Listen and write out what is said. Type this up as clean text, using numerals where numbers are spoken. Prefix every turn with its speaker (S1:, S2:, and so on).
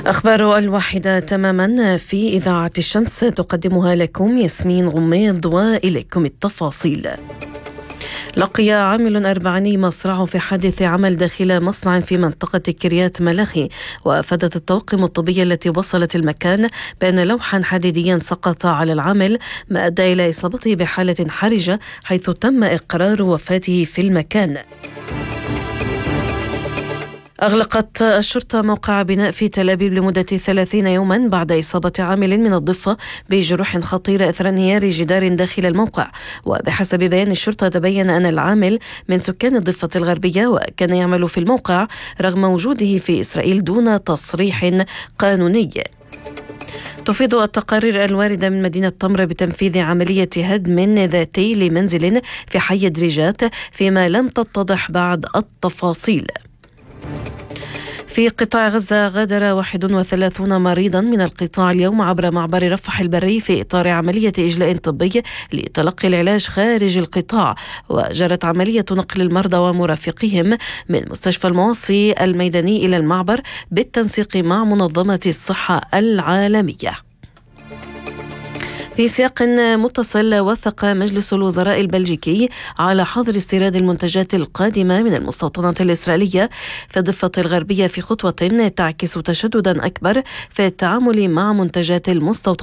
S1: أخبار الواحدة تماما في إذاعة الشمس تقدمها لكم ياسمين غميض، وإليكم التفاصيل. لقي عامل أربعيني مصرعه في حادث عمل داخل مصنع في منطقة كريات ملاخي، وأفادت الطواقم الطبية التي وصلت المكان بأن لوحا حديديا سقط على العامل، ما أدى إلى إصابته بحالة حرجة حيث تم إقرار وفاته في المكان. أغلقت الشرطة موقع بناء في تل أبيب لمدة 30 يوما بعد إصابة عامل من الضفة بجروح خطيرة أثر انهيار جدار داخل الموقع. وبحسب بيان الشرطة تبين أن العامل من سكان الضفة الغربية، وكان يعمل في الموقع رغم وجوده في إسرائيل دون تصريح قانوني. تفيد التقارير الواردة من مدينة طمرة بتنفيذ عملية هدم ذاتي لمنزل في حي دريجات، فيما لم تتضح بعد التفاصيل. في قطاع غزة غادر 31 مريضا من القطاع اليوم عبر معبر رفح البري في إطار عملية إجلاء طبي لتلقي العلاج خارج القطاع، وجرت عملية نقل المرضى ومرافقيهم من مستشفى المواصي الميداني إلى المعبر بالتنسيق مع منظمة الصحة العالمية. في سياق متصل، وثق مجلس الوزراء البلجيكي على حظر استيراد المنتجات القادمة من المستوطنات الإسرائيلية في الضفة الغربية في خطوة تعكس تشددا أكبر في التعامل مع منتجات المستوطنات